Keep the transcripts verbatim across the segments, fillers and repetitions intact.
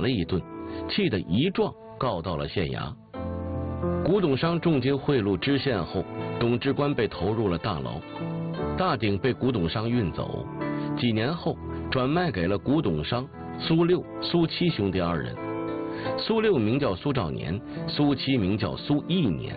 了一顿，气得一状告到了县衙。古董商重金贿赂知县后，董知官被投入了大牢，大鼎被古董商运走，几年后转卖给了古董商苏六、苏七兄弟二人。苏六名叫苏兆年，苏七名叫苏义年。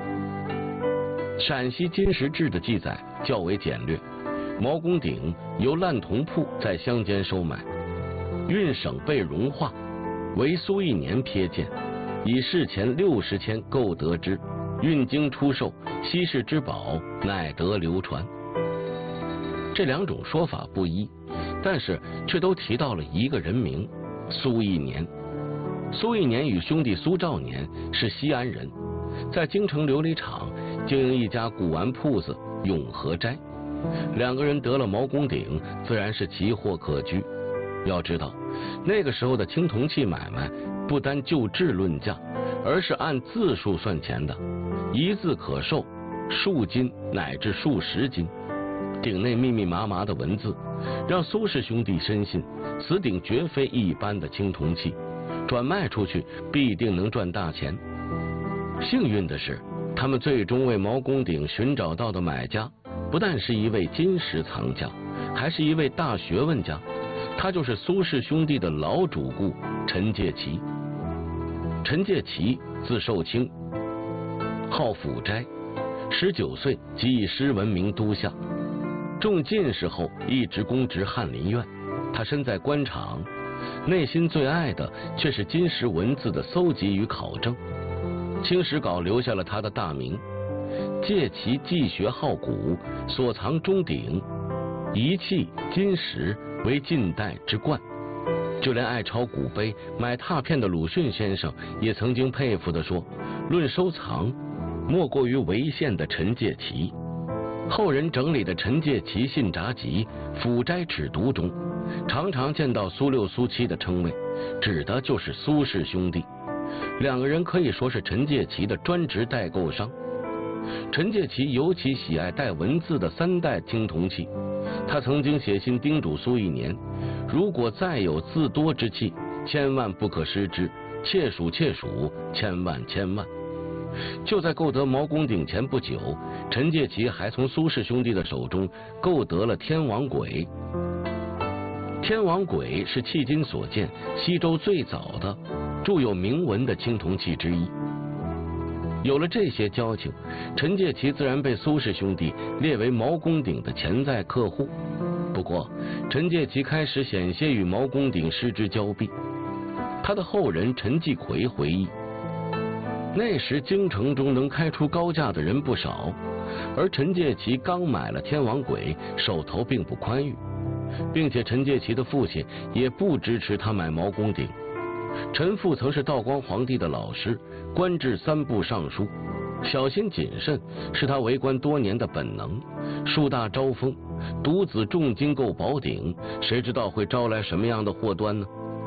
陕西金石志的记载较为简略，毛公鼎由烂铜铺在乡间收买，运省被融化，为苏义年瞥见，以市钱六十千购得之，运京出售，稀世之宝，乃得流传。这两种说法不一，但是却都提到了一个人名——苏义年。苏义年与兄弟苏兆年是西安人，在京城琉璃厂经营一家古玩铺子永和斋。两个人得了毛公鼎，自然是奇货可居。要知道，那个时候的青铜器买卖不单就质论价，而是按字数算钱的，一字可售数斤乃至数十斤。鼎内密密麻麻的文字，让苏氏兄弟深信此鼎绝非一般的青铜器，转卖出去必定能赚大钱。幸运的是，他们最终为毛公鼎寻找到的买家，不但是一位金石藏家，还是一位大学问家，他就是苏氏兄弟的老主顾陈介祺。陈介祺字寿清，号辅斋，十九岁即以诗闻名都下。中进士后，一直公职翰林院。他身在官场，内心最爱的却是金石文字的搜集与考证。清史稿留下了他的大名：介祺既学好古，所藏钟鼎、仪器、金石为近代之冠。就连爱抄古碑、买拓片的鲁迅先生也曾经佩服地说：论收藏，莫过于潍县的陈介祺。后人整理的陈介祺信札集《辅斋尺牍》中，常常见到苏六、苏七的称谓，指的就是苏氏兄弟。两个人可以说是陈介祺的专职代购商。陈介祺尤其喜爱带文字的三代青铜器，他曾经写信叮嘱苏义年，如果再有字多之器，千万不可失之，切数切数，千万千万。就在购得毛公鼎前不久，陈介祺还从苏氏兄弟的手中购得了天王簋。天王簋是迄今所见西周最早的著有铭文的青铜器之一。有了这些交情，陈介祺自然被苏氏兄弟列为毛公鼎的潜在客户。不过，陈介祺开始险些与毛公鼎失之交臂。他的后人陈继奎回忆，那时京城中能开出高价的人不少，而陈介祺刚买了天王簋，手头并不宽裕，并且陈介祺的父亲也不支持他买毛公鼎。陈父曾是道光皇帝的老师，官至三部尚书，小心谨慎是他为官多年的本能。树大招风，独子重金购宝鼎，谁知道会招来什么样的祸端呢？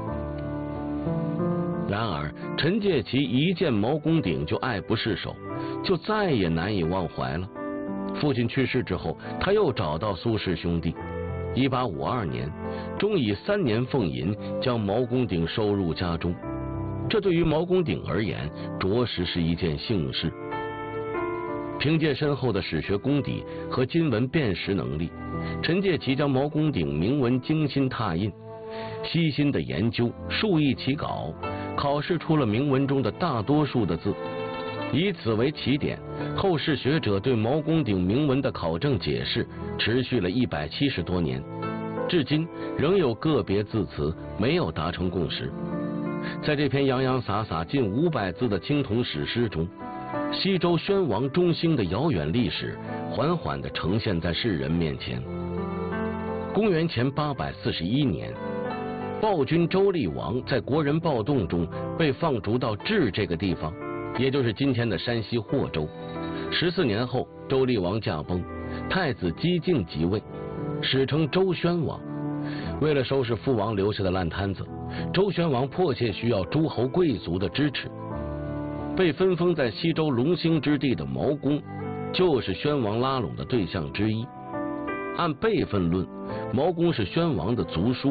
然而陈介祺一见毛公鼎就爱不释手，就再也难以忘怀了。父亲去世之后，他又找到苏氏兄弟，一八五二年终以三年俸银将毛公鼎收入家中。这对于毛公鼎而言，着实是一件幸事。凭借深厚的史学功底和金文辨识能力，陈介祺将毛公鼎铭文精心拓印，悉心的研究，数易其稿，考试出了铭文中的大多数的字。以此为起点，后世学者对毛公鼎铭文的考证解释持续了一百七十多年，至今仍有个别字词没有达成共识。在这篇洋洋洒洒近五百字的青铜史诗中，西周宣王中兴的遥远历史缓缓地呈现在世人面前。公元前八百四十一年，暴君周厉王在国人暴动中被放逐到治这个地方，也就是今天的山西霍州。十四年后，周厉王驾崩，太子姬敬即位，史称周宣王。为了收拾父王留下的烂摊子，周宣王迫切需要诸侯贵族的支持。被分封在西周龙兴之地的毛公，就是宣王拉拢的对象之一。按辈分论，毛公是宣王的族叔，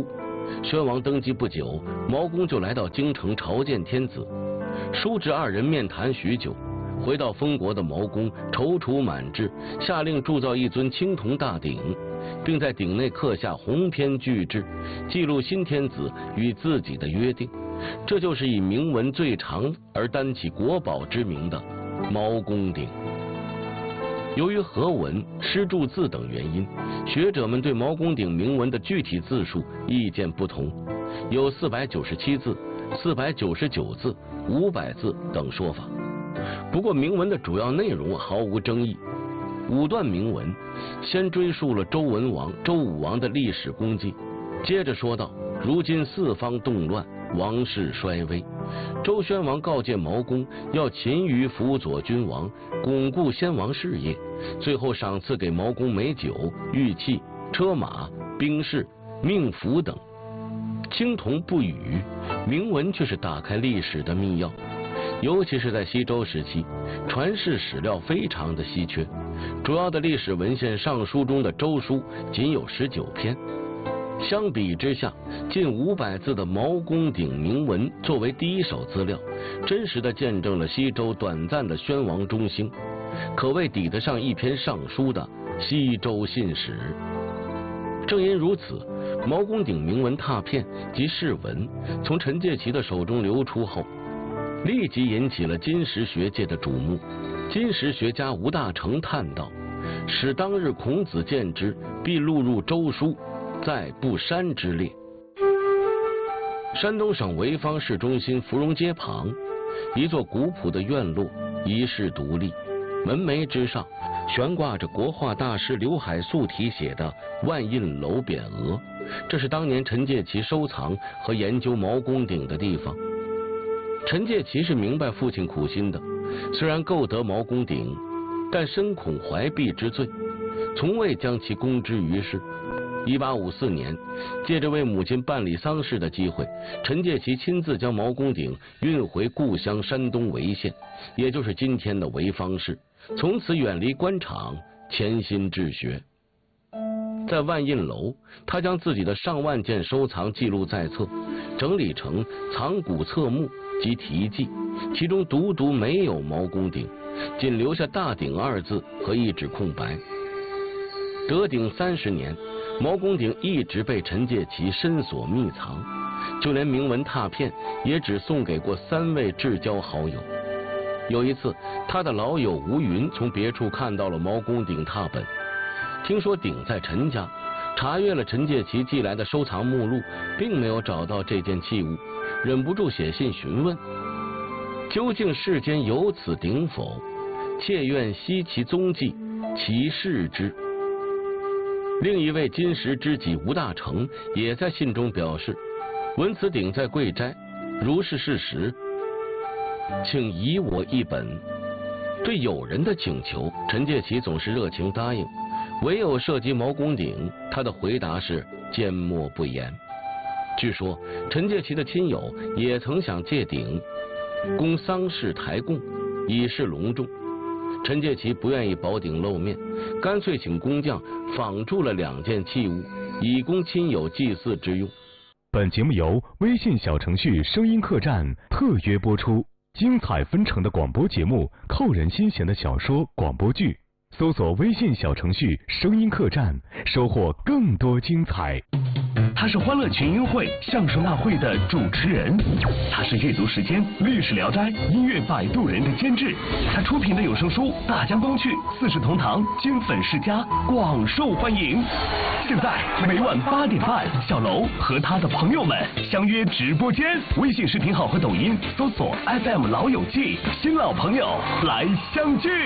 宣王登基不久，毛公就来到京城朝见天子。叔侄二人面谈许久，回到封国的毛公踌躇满志，下令铸造一尊青铜大鼎，并在鼎内刻下鸿篇巨制，记录新天子与自己的约定。这就是以铭文最长而担起国宝之名的毛公鼎。由于合文、诗注字等原因，学者们对毛公鼎铭文的具体字数意见不同，有四百九十七字、四百九十九字、五百字等说法。不过铭文的主要内容毫无争议。五段铭文先追溯了周文王、周武王的历史功绩，接着说到如今四方动乱，王室衰微，周宣王告诫毛公要勤于辅佐君王，巩固先王事业，最后赏赐给毛公美酒、玉器、车马、兵士、命符等。青铜不语，铭文却是打开历史的密钥。尤其是在西周时期，传世史料非常的稀缺，主要的历史文献《尚书》中的周书仅有十九篇。相比之下，近五百字的毛公鼎铭文作为第一手资料，真实的见证了西周短暂的宣王中兴，可谓抵得上一篇《尚书》的西周信史。正因如此，毛公鼎铭文拓片及释文从陈介祺的手中流出后，立即引起了金石学界的瞩目。金石学家吴大成叹道：“使当日孔子见之，必录入周书，在不删之列。”山东省潍坊市中心芙蓉街旁，一座古朴的院落，遗世独立，门楣之上悬挂着国画大师刘海粟题写的万印楼匾额，这是当年陈介祺收藏和研究毛公鼎的地方。陈介祺是明白父亲苦心的，虽然购得毛公鼎，但深恐怀璧之罪，从未将其公之于世。一八五四年，借着为母亲办理丧事的机会，陈介祺亲自将毛公鼎运回故乡山东潍县，也就是今天的潍坊市，从此远离官场，潜心治学。在万印楼，他将自己的上万件收藏记录在册，整理成藏古册目及题记，其中独独没有毛公鼎，仅留下大鼎二字和一纸空白。得鼎三十年，毛公鼎一直被陈介祺深锁秘藏，就连铭文拓片也只送给过三位至交好友。有一次，他的老友吴云从别处看到了毛公鼎拓本，听说鼎在陈家，查阅了陈介祺寄来的收藏目录，并没有找到这件器物，忍不住写信询问，究竟世间有此鼎否？切愿悉其踪迹，其视之。另一位金石知己吴大成也在信中表示，闻此鼎在贵斋，如是事实，请遗我一本。对友人的请求，陈介祺总是热情答应，唯有涉及毛公鼎，他的回答是缄默不言。据说陈介祺的亲友也曾想借鼎供丧事抬供，以示隆重。陈介祺不愿意宝鼎露面，干脆请工匠仿铸了两件器物，以供亲友祭祀之用。 本节目由微信小程序声音客栈特约播出，精彩纷呈的广播节目，扣人心弦的小说广播剧，搜索微信小程序声音客栈，收获更多精彩。 他是欢乐群英会相声大会的主持人，他是阅读时间历史聊斋音乐摆渡人的监制，他出品的有声书《大江东去》《四世同堂》金粉世家广受欢迎。现在每晚八点半，小楼和他的朋友们相约直播间，微信视频号和抖音搜索 F M 老友记，新老朋友来相聚。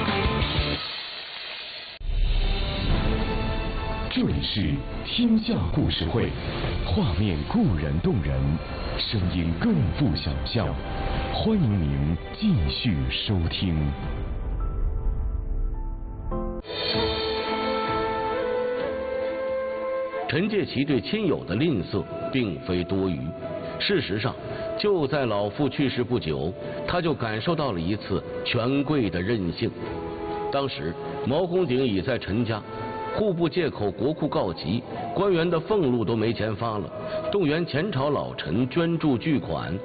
这里是天下故事会，画面固然动人，声音更富想象。欢迎您继续收听。 陈介祺对亲友的吝啬并非多余，事实上，就在老父去世不久，他就感受到了一次权贵的任性。当时毛公鼎已在陈家， 户部借口国库告急，官员的俸禄都没钱发了，动员前朝老臣捐助巨款，